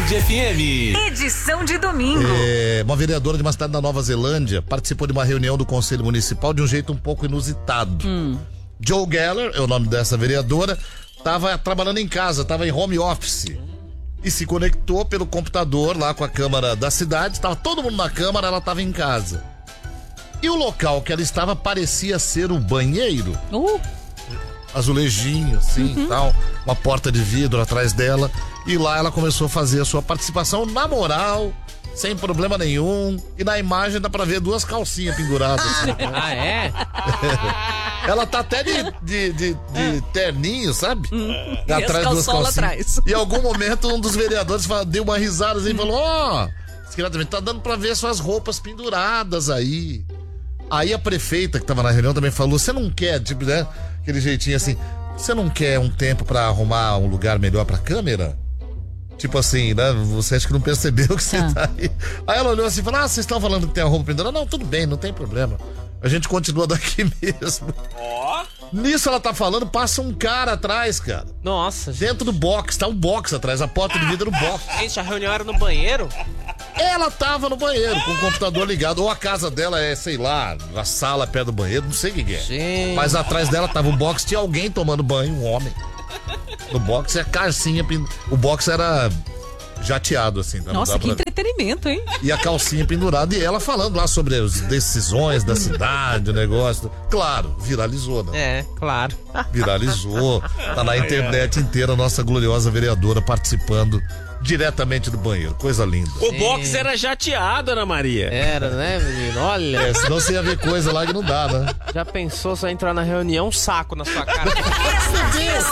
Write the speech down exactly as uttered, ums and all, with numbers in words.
Band F M. Edição de domingo. É, uma vereadora de uma cidade da Nova Zelândia participou de uma reunião do Conselho Municipal de um jeito um pouco inusitado. Hum. Joe Geller, é o nome dessa vereadora, estava trabalhando em casa, estava em home office. E se conectou pelo computador lá com a Câmara da cidade. Estava todo mundo na Câmara, ela estava em casa. E o local que ela estava parecia ser o banheiro. Uh. Azulejinho, assim, uhum. tal. Uma porta de vidro atrás dela. E lá ela começou a fazer a sua participação na moral, sem problema nenhum. E na imagem dá pra ver duas calcinhas penduradas. Assim. Ah, é? Ela tá até de, de, de, de terninho, sabe? Hum. Atrás e duas calcinhas. Atrás. E em algum momento um dos vereadores falou, deu uma risada assim, e falou, ó, oh, tá dando pra ver suas roupas penduradas aí. Aí a prefeita que tava na reunião também falou, você não quer, tipo, né? Aquele jeitinho assim, você não quer um tempo pra arrumar um lugar melhor pra câmera? Tipo assim, né? Você acha que não percebeu que você ah. tá aí. Aí ela olhou assim e falou, ah, vocês estão falando que tem a roupa pendurada? Não, tudo bem, não tem problema. A gente continua daqui mesmo. Ó. Oh. Nisso ela tá falando, passa um cara atrás, cara. Nossa, gente. Dentro do box, tá um box atrás, a porta de vidro do box. Gente, a reunião era no banheiro? Ela tava no banheiro, com o computador ligado. Ou a casa dela é, sei lá, a sala perto do banheiro, não sei o que, que é. Gente. Mas atrás dela tava um box, tinha alguém tomando banho, um homem. No box é a calcinha, o box era jateado, assim. Nossa, que pra... entretenimento, hein? E a calcinha pendurada, e ela falando lá sobre as decisões da cidade, o negócio. Claro, viralizou, né? É, claro. Viralizou. Tá na internet inteira a nossa gloriosa vereadora participando diretamente do banheiro. Coisa linda. O box era jateado, Ana Maria. Era, né, menino? Olha. É, senão você ia ver coisa lá que não dá, né? Já pensou só entrar na reunião, um saco na sua cara?